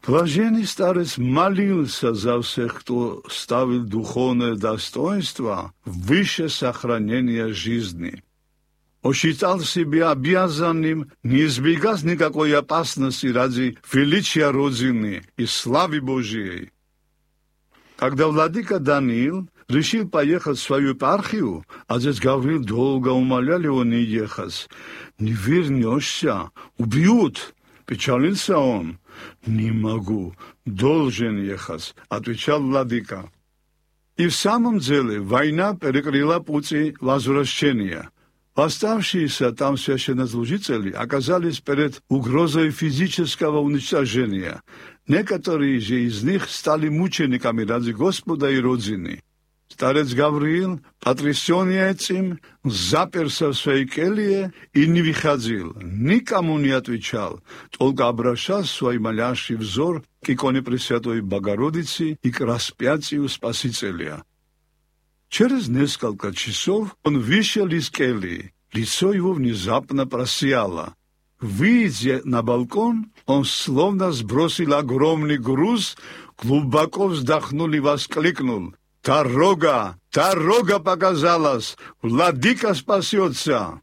Блаженный старец молился за всех, кто ставил духовное достоинство выше сохранения жизни. Он считал себя обязанным не избегать никакой опасности ради величия Родины и славы Божией. Когда владыка Даниил решил поехать в свою епархию, отец Гавриил долго умолял его не ехать. «Не вернешься, убьют!» Печалился он. «Не могу, должен ехать», — отвечал владыка. И в самом деле война перекрыла пути возвращения. Оставшиеся там священнослужители оказались перед угрозой физического уничтожения. Некоторые же из них стали мучениками ради Господа и Родины. Старец Гавриил, потрясенный этим, заперся в своей келье и не выходил, никому не отвечал, только обращал свой молящий взор к иконе Пресвятой Богородицы и к распятию Спасителя. Через несколько часов он вышел из кельи, лицо его внезапно просияло. Выйдя на балкон, он словно сбросил огромный груз, глубоко вздохнул и воскликнул: «Дорога! Дорога показалась! Владыка спасется!»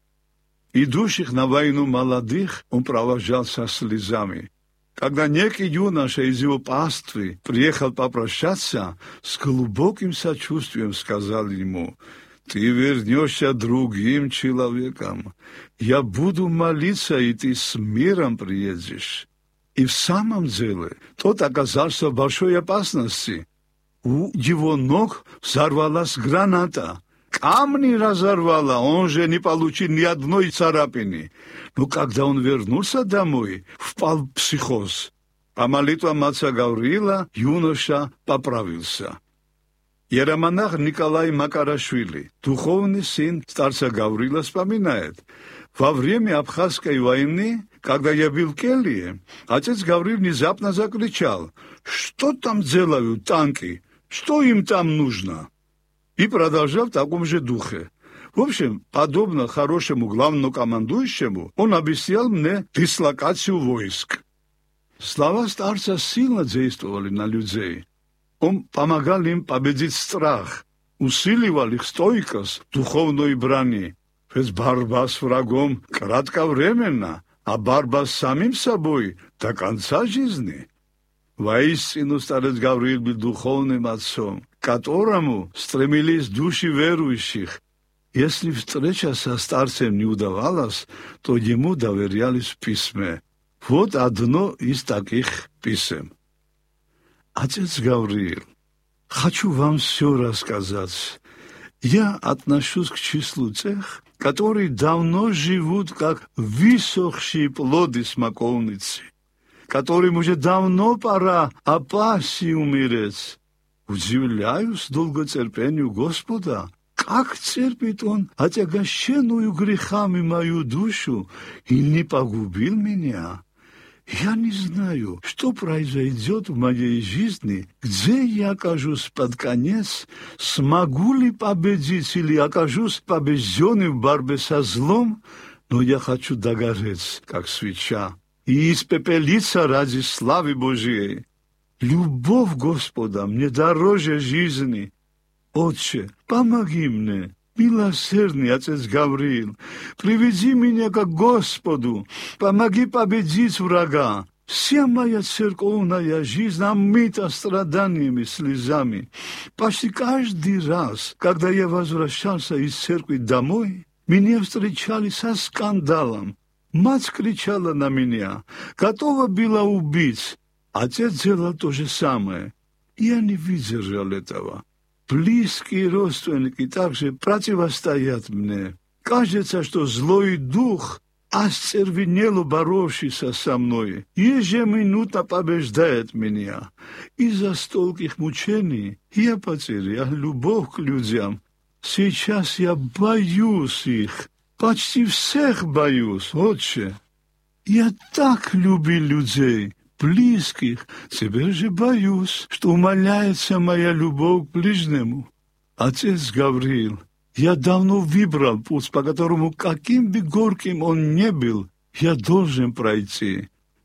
Идущих на войну молодых он провожал со слезами. Когда некий юноша из его паствы приехал попрощаться, с глубоким сочувствием сказал ему: «Ты вернешься другим человеком. Я буду молиться, и ты с миром приедешь». И в самом деле тот оказался в большой опасности. У его ног взорвалась граната. Камни разорвала, он же не получил ни одной царапины. Но когда он вернулся домой, впал в психоз. По молитвам отца Гавриила юноша поправился. Иеромонах Николай Макарашвили, духовный сын старца Гавриила, вспоминает: во время Абхазской войны, когда я был в келье, отец Гавриил внезапно закричал: «Что там делают танки? Что им там нужно?» И продолжал в таком же духе. В общем, подобно хорошему главнокомандующему, он объяснял мне дислокацию войск. Слова старца сильно действовали на людей. Он помогал им победить страх, усиливал их стойкость духовной брани. Ведь борьба с врагом кратковременна, а борьба с самим собой до конца жизни. Воистину, старец Гавриил был духовным отцом, к которому стремились души верующих. Если встреча со старцем не удавалась, то ему доверялись в письме. Вот одно из таких писем. «Отец Гавриил, хочу вам все рассказать. Я отношусь к числу тех, которые давно живут как высохшие плоды смоковницы, которым уже давно пора опасть и умереть. Удивляюсь долготерпению Господа. Как терпит Он отягощенную грехами мою душу и не погубил меня? Я не знаю, что произойдет в моей жизни, где я окажусь под конец, смогу ли победить или окажусь побежденным в борьбе со злом, но я хочу догореть, как свеча, и испепелиться ради славы Божией. Любовь Господа мне дороже жизни. Отче, помоги мне, милосердный отец Гавриил, приведи меня к Господу, помоги победить врага. Вся моя церковная жизнь омыта страданиями, слезами. Почти каждый раз, когда я возвращался из церкви домой, меня встречали со скандалом. Мать кричала на меня, готова была убить. Отец делал то же самое. Я не выдержал этого. Близкие родственники также противостоят мне. Кажется, что злой дух, остервенело боровшийся со мной, ежеминутно побеждает меня. Из-за стольких мучений я потерял любовь к людям. Сейчас я боюсь их, почти всех боюсь, отче. Я так любил людей, близких, теперь же боюсь, что умаляется моя любовь к ближнему. Отец Гавриил, я давно выбрал путь, по которому, каким бы горьким он ни был, я должен пройти.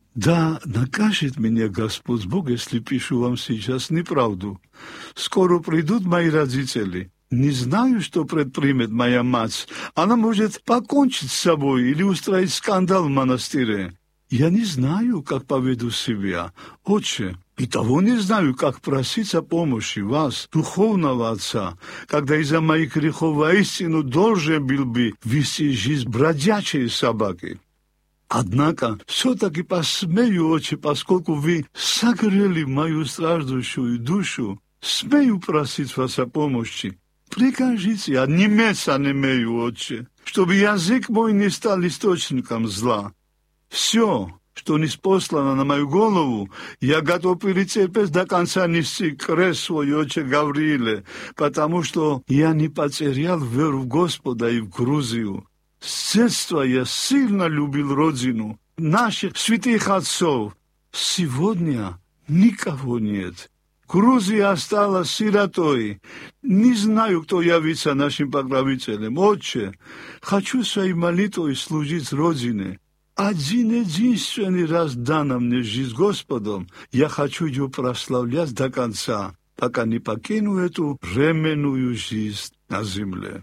Да, накажет меня Господь Бог, если пишу вам сейчас неправду. Скоро придут мои родители. Не знаю, что предпримет моя мать. Она может покончить с собой или устроить скандал в монастыре. Я не знаю, как поведу себя, отче, и того не знаю, как просить о помощи вас, духовного отца, когда из-за моих грехов воистину должен был бы вести жизнь бродячей собаки. Однако все-таки посмею, отче, поскольку вы согрели мою страждущую душу, смею просить вас о помощи. Прикажите, я немеца не имею, отче, чтобы язык мой не стал источником зла. Все, что ниспослано на мою голову, я готов перетерпеть до конца нести крест свой, отче Гаврииле, потому что я не потерял веру в Господа и в Грузию. С детства я сильно любил родину, наших святых отцов. Сегодня никого нет. Грузия осталась сиротой. Не знаю, кто явится нашим покровителем. Отче, хочу своей молитвой служить Родине. Один-единственный раз дана мне жизнь Господом. Я хочу ее прославлять до конца, пока не покину эту временную жизнь на земле.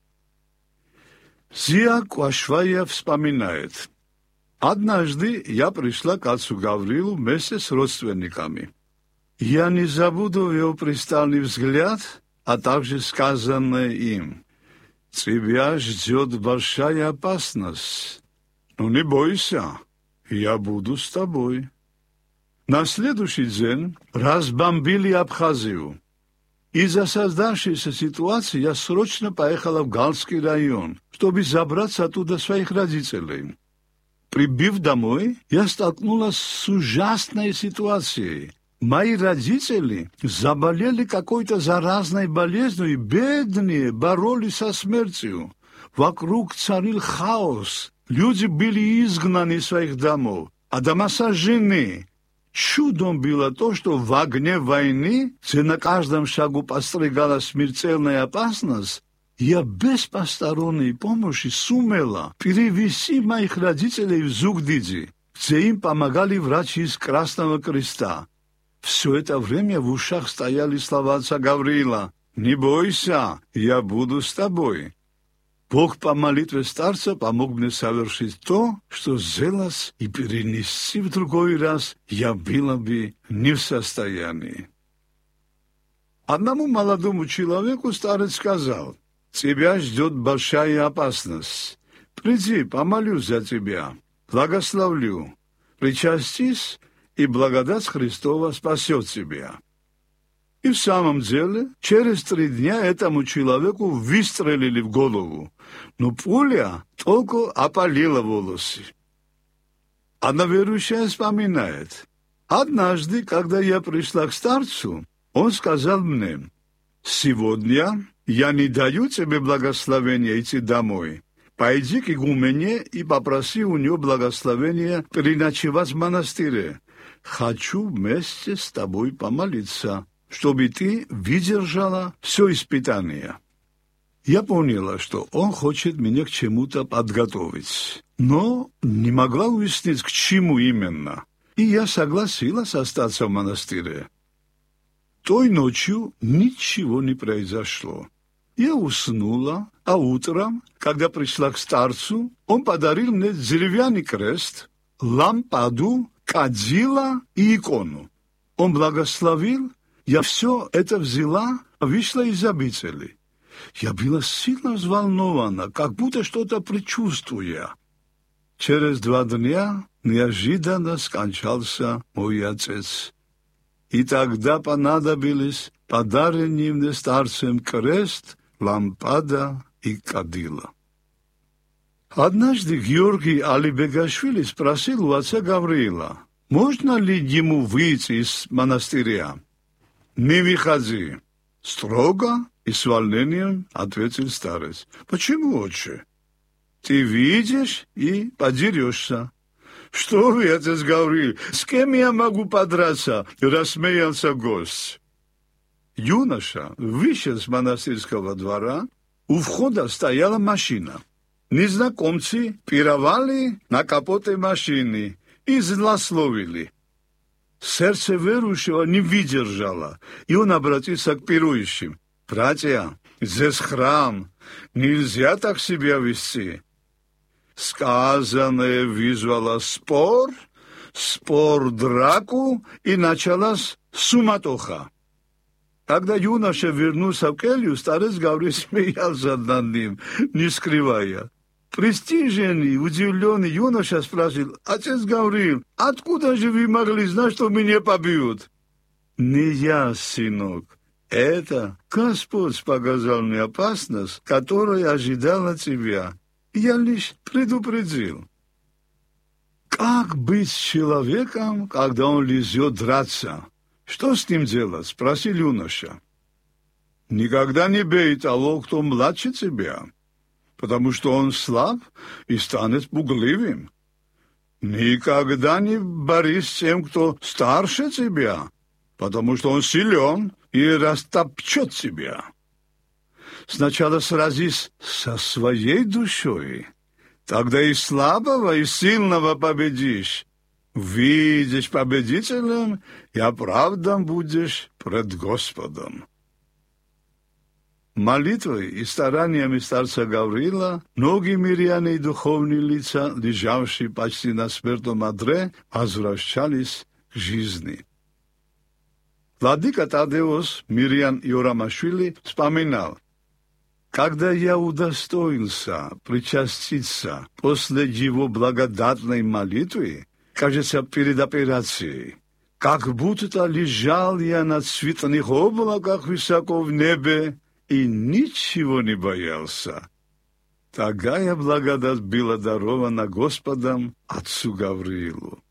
Зия Куашвая вспоминает. Однажды я пришла к отцу Гаврилу вместе с родственниками. Я не забуду его пристальный взгляд, а также сказанное им. Тебя ждет большая опасность. Но не бойся, я буду с тобой. На следующий день разбомбили Абхазию. Из-за создавшейся ситуации я срочно поехала в Галский район, чтобы забраться оттуда своих родителей. Прибыв домой, я столкнулась с ужасной ситуацией. Мои родители заболели какой-то заразной болезнью и бедные боролись со смертью. Вокруг царил хаос. Люди были изгнаны из своих домов, а дома сожжены. Чудом было то, что в огне войны, где на каждом шагу подстерегала смертельная опасность, я без посторонней помощи сумела перевести моих родителей в Зугдиди, где им помогали врачи из Красного Креста. Все это время в ушах стояли слова отца Гавриила: «Не бойся, я буду с тобой». Бог по молитве старца помог мне совершить то, что сделать и перенести в другой раз я была бы не в состоянии. Одному молодому человеку старец сказал: «Тебя ждет большая опасность. Приди, помолюсь за тебя, благословлю, причастись, и благодать Христова спасет тебя». И в самом деле, через 3 дня этому человеку выстрелили в голову, но пуля только опалила волосы. Одна верующая вспоминает: однажды, когда я пришла к старцу, он сказал мне: «Сегодня я не даю тебе благословения идти домой. Пойди к игумене и попроси у нее благословения переночевать в монастыре. Хочу вместе с тобой помолиться, чтобы ты выдержала все испытание». Я поняла, что он хочет меня к чему-то подготовить, но не могла уяснить, к чему именно. И я согласилась остаться в монастыре. Той ночью ничего не произошло. Я уснула, а утром, когда пришла к старцу, он подарил мне деревянный крест, лампаду, кадила и икону. Он благословил. Я все это взяла, вышла из обители. Я была сильно взволнована, как будто что-то предчувствуя. Через 2 дня неожиданно скончался мой отец. И тогда понадобились подаренные мне старцем крест, лампада и кадила. Однажды Георгий Алибегашвили спросил у отца Гавриила, можно ли ему выйти из монастыря. «Не выходи», — строго и с волнением ответил старец. «Почему, отче? Ты видишь и подерешься». «Что вы, отец Гавриил, с кем я могу подраться?» — рассмеялся гость. Юноша вышел с монастырского двора, у входа стояла машина. Незнакомцы пировали на капоте машины, и злословили. Сердце верующего не выдержало, и он обратился к пирующим. «Братья, здесь храм, нельзя так себя вести». Сказанное вызвало спор, драку, и началась суматоха. Когда юноша вернулся в келью, старец Гавриил смеялся над ним, не скрывая. Пристыженный, удивленный юноша спросил: «Отец Гавриил, откуда же вы могли знать, что меня побьют?» «Не я, сынок. Это Господь показал мне опасность, которая ожидала тебя. Я лишь предупредил». Как быть с человеком, когда он лезет драться? Что с ним делать? Спросил юноша. Никогда не бей того, кто младше тебя, потому что он слаб и станет пугливым. Никогда не борись с тем, кто старше тебя, потому что он силен и растопчет тебя. Сначала сразись со своей душой, тогда и слабого, и сильного победишь. Выйдешь победителем и оправдан будешь пред Господом. Молитвой и стараниями старца Гавриила многие миряне и духовные лица, лежавшие почти на смертном одре, возвращались к жизни. Владыка Тадеус Мирьян Йорамашвили вспоминал: «Когда я удостоился причаститься после его благодатной молитвы, кажется, перед операцией, как будто лежал я на цветных облаках высоко в небе и ничего не боялся. Такая благодать была дарована Господом отцу Гавриилу».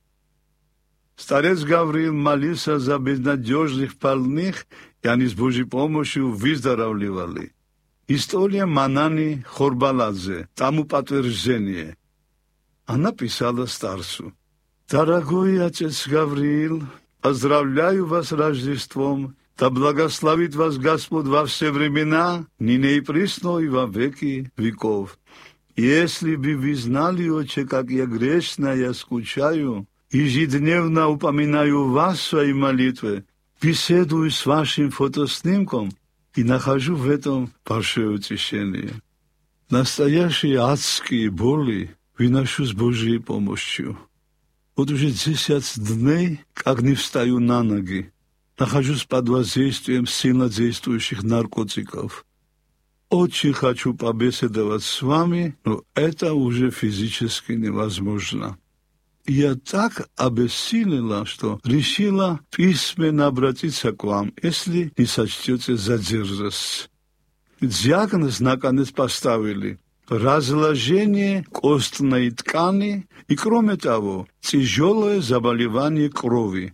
Старец Гавриил молился за безнадежных больных, и они с Божьей помощью выздоравливали. История Манани Хорбаладзе тому подтверждение. Она писала старцу: «Дорогой отец Гавриил, поздравляю вас с Рождеством, да благословит вас Господь во все времена, ныне и присно и во веки веков. Если бы вы знали, отче, как я грешная скучаю, ежедневно упоминаю вас в своей молитве, беседую с вашим фотоснимком и нахожу в этом большое утешение. Настоящие адские боли выношу с Божьей помощью. Вот уже 10 дней, как не встаю на ноги, нахожусь под воздействием сильно действующих наркотиков. Очень хочу побеседовать с вами, но это уже физически невозможно. Я так обессилела, что решила письменно обратиться к вам, если не сочтете за дерзость. Диагноз наконец поставили: разложение костной ткани и, кроме того, тяжелое заболевание крови.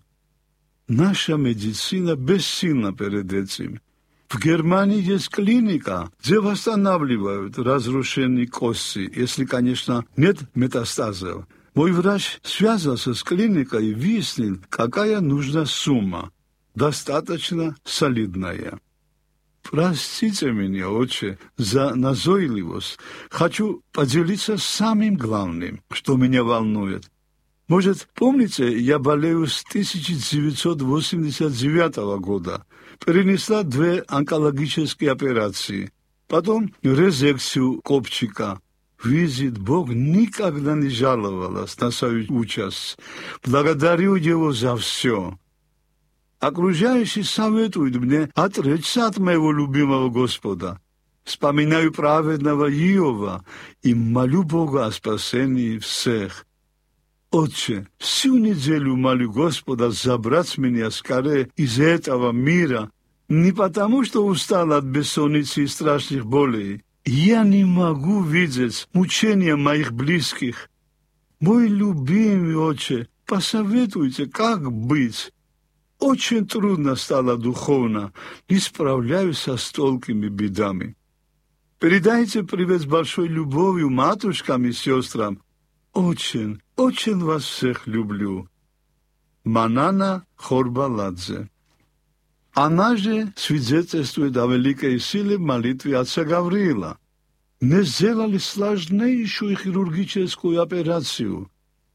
Наша медицина бессильна перед этим. В Германии есть клиника, где восстанавливают разрушенные кости, если, конечно, нет метастазов. Мой врач связался с клиникой и выяснил, какая нужна сумма. Достаточно солидная. Простите меня, отче, за назойливость. Хочу поделиться самым главным, что меня волнует. Может, помните, я болею с 1989 года. Перенесла 2 онкологические операции. Потом резекцию копчика. Видит Бог, никогда не жаловалась на свою участь. Благодарю Его за все. Окружающие советуют мне отречься от моего любимого Господа. Вспоминаю праведного Иова и молю Бога о спасении всех. Отче, всю неделю молю Господа забрать меня скорее из этого мира, не потому, что устал от бессонницы и страшных болей. Я не могу видеть мучения моих близких. Мой любимый отче, посоветуйте, как быть. Очень трудно стало духовно, не справляюсь со столькими бедами. Передайте привет с большой любовью матушкам и сестрам. Очень, очень вас всех люблю. Манана Хорбаладзе. Она же свидетельствует о великой силе молитвы отца Гавриила. Не сделали сложнейшую хирургическую операцию.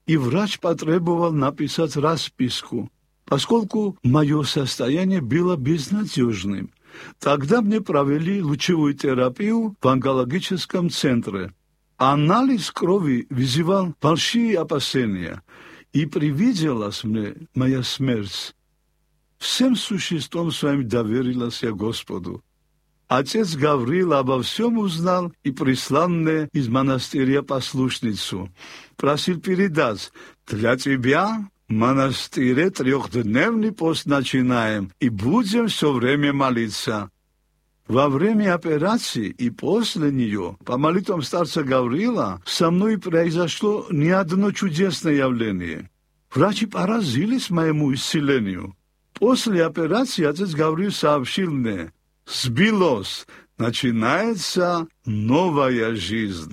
и врач потребовал написать расписку, поскольку мое состояние было безнадежным. Тогда мне провели лучевую терапию в онкологическом центре. Анализ крови вызывал большие опасения, и привиделась мне моя смерть. Всем существом своим доверилась я Господу. Отец Гавриил обо всем узнал и прислал мне из монастыря послушницу. Просил передать: для тебя в монастыре 3-дневный пост начинаем, и будем все время молиться. Во время операции и после нее, по молитвам старца Гавриила, со мной произошло не одно чудесное явление. Врачи поразились моему исцелению. После операции отец Гавриил сообщил мне: сбилось, начинается новая жизнь.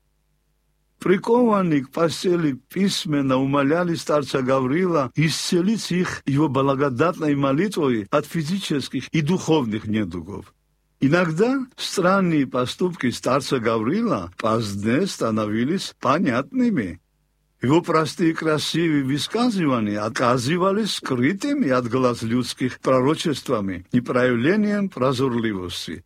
Прикованные к постели письменно умоляли старца Гавриила исцелить их его благодатной молитвой от физических и духовных недугов. Иногда странные поступки старца Гавриила позднее становились понятными. Его простые красивые высказывания оказывались скрытыми от глаз людских пророчествами и проявлением прозорливости.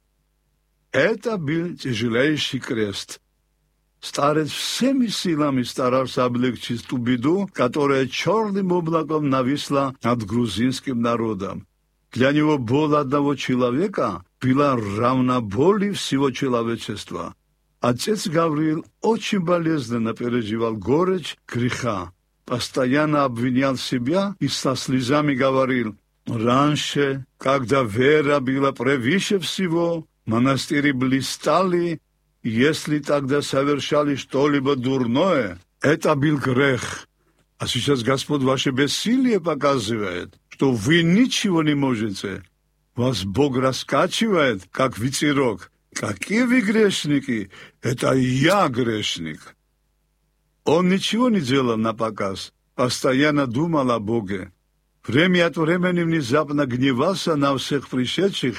Это был тяжелейший крест. Старец всеми силами старался облегчить ту беду, которая черным облаком нависла над грузинским народом. Для него боль одного человека была равна боли всего человечества. Отец Гавриил очень болезненно переживал горечь греха, постоянно обвинял себя и со слезами говорил: «Раньше, когда вера была превыше всего, монастыри блистали, если тогда совершали что-либо дурное, это был грех. А сейчас Господь ваше бессилие показывает, что вы ничего не можете. Вас Бог раскачивает, как ветерок. Какие вы грешники? Это я грешник». Он ничего не делал напоказ, постоянно думал о Боге. Время от времени внезапно гневался на всех пришедших